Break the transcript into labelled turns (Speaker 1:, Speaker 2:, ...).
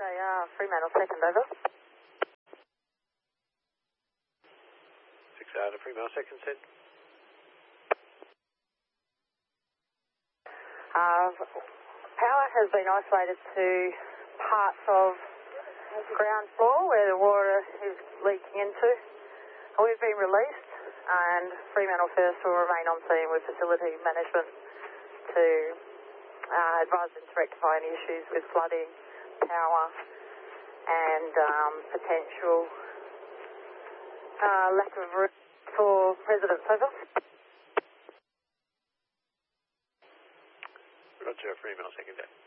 Speaker 1: Fremantle second, over.
Speaker 2: 6 out of Fremantle second, said.
Speaker 1: Power has been isolated to parts of ground floor where the water is leaking into. We've been released and Fremantle First will remain on scene with facility management to advise them to rectify any issues with flooding, power and potential lack of room for residents, over.
Speaker 2: Roger, Fremantle second day.